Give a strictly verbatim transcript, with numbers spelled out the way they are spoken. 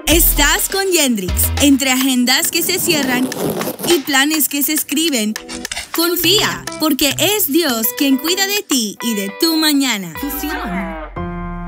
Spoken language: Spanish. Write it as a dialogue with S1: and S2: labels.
S1: Estás con Yendrix. Entre agendas que se cierran y planes que se escriben, confía, porque es Dios quien cuida de ti y de tu mañana. Fusión.